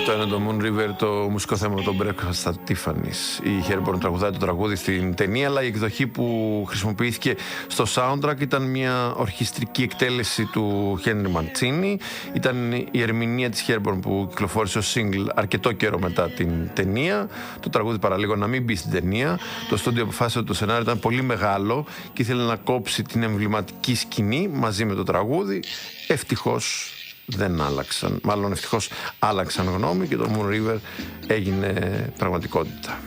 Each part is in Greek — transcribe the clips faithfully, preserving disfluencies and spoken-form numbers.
Αυτό είναι το Moon River, το μουσικό θέμα από τον Breakfast at Tiffany's. Η Hepburn τραγουδάει το τραγούδι στην ταινία, αλλά η εκδοχή που χρησιμοποιήθηκε στο soundtrack ήταν μια ορχιστρική εκτέλεση του Henry Mancini. Ήταν η ερμηνεία της Hepburn που κυκλοφόρησε ως single αρκετό καιρό μετά την ταινία. Το τραγούδι παραλίγο να μην μπει στην ταινία. Το στούντιο αποφάσισε ότι το σενάριο ήταν πολύ μεγάλο και ήθελε να κόψει την εμβληματική σκηνή μαζί με το τραγούδι. Ευτυχώς δεν άλλαξαν, μάλλον ευτυχώς άλλαξαν γνώμη και το Moon River έγινε πραγματικότητα.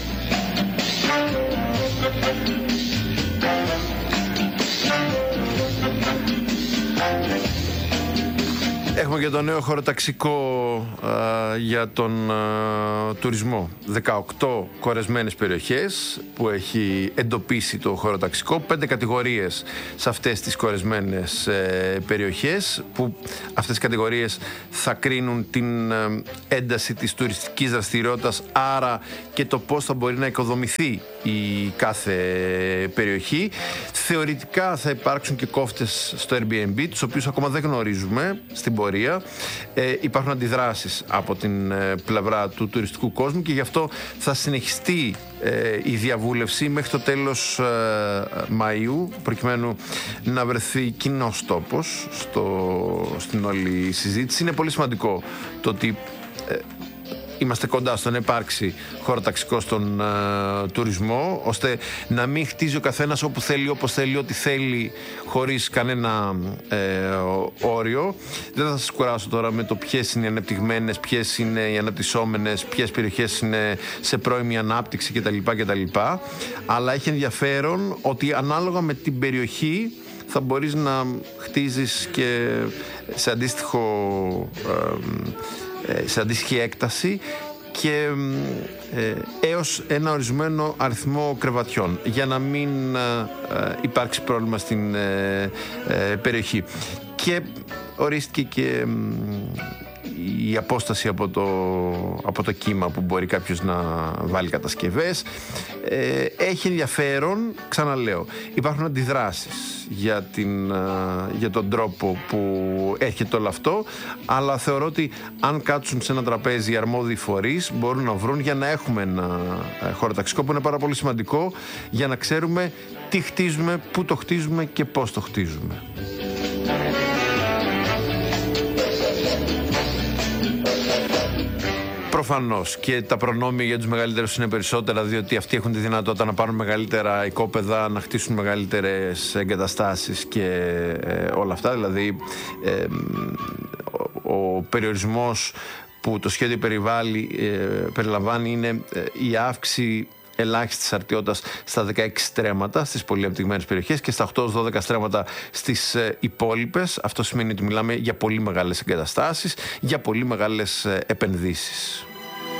Έχουμε και το νέο χωροταξικό α, για τον α, τουρισμό. δεκαοκτώ κορεσμένες περιοχές που έχει εντοπίσει το χωροταξικό. Πέντε κατηγορίες σε αυτές τις κορεσμένες ε, περιοχές, που αυτές οι κατηγορίες θα κρίνουν την ε, ένταση της τουριστικής δραστηριότητας, άρα και το πώς θα μπορεί να οικοδομηθεί η κάθε περιοχή. Θεωρητικά θα υπάρξουν και κόφτες στο Airbnb, τους οποίους ακόμα δεν γνωρίζουμε στην πορεία. Ε, υπάρχουν αντιδράσεις από την ε, πλευρά του τουριστικού κόσμου και γι' αυτό θα συνεχιστεί ε, η διαβούλευση μέχρι το τέλος ε, Μαΐου, προκειμένου να βρεθεί κοινός τόπος στο, στην όλη συζήτηση. Είναι πολύ σημαντικό το ότι ε, είμαστε κοντά στο να υπάρξει χωροταξικό στον uh, τουρισμό, ώστε να μην χτίζει ο καθένας όπου θέλει, όπως θέλει, ό,τι θέλει, χωρίς κανένα ε, όριο. Δεν θα σας κουράσω τώρα με το ποιες είναι οι ανεπτυγμένες, ποιες είναι οι αναπτυσσόμενες, ποιες περιοχές είναι σε πρώιμη ανάπτυξη κτλ. κτλ. Αλλά έχει ενδιαφέρον ότι ανάλογα με την περιοχή θα μπορείς να χτίζεις και σε αντίστοιχο ε, σε αντίστοιχη έκταση και ε, έως ένα ορισμένο αριθμό κρεβατιών, για να μην ε, υπάρξει πρόβλημα στην ε, ε, περιοχή. Και ορίστηκε και η απόσταση από το, από το κύμα που μπορεί κάποιος να βάλει κατασκευές. Ε, έχει ενδιαφέρον, ξαναλέω, υπάρχουν αντιδράσεις για, την, για τον τρόπο που έρχεται όλο αυτό, αλλά θεωρώ ότι αν κάτσουν σε ένα τραπέζι οι αρμόδιοι φορείς μπορούν να βρουν για να έχουμε ένα χωροταξικό που είναι πάρα πολύ σημαντικό, για να ξέρουμε τι χτίζουμε, πού το χτίζουμε και πώς το χτίζουμε. Προφανώς και τα προνόμια για τους μεγαλύτερους είναι περισσότερα, διότι αυτοί έχουν τη δυνατότητα να πάρουν μεγαλύτερα οικόπεδα, να χτίσουν μεγαλύτερες εγκαταστάσεις και ε, όλα αυτά. Δηλαδή ε, ο, ο περιορισμός που το σχέδιο περιβάλλει, ε, περιλαμβάνει είναι ε, η αύξηση ελάχιστης αρτιότητας στα δεκαέξι στρέμματα στις πολύ ανεπτυγμένες περιοχές και στα οκτώ με δώδεκα στρέμματα στις ε, υπόλοιπες. Αυτό σημαίνει ότι μιλάμε για πολύ μεγάλες εγκαταστάσεις, για πολύ μεγάλες ε, επενδύσεις.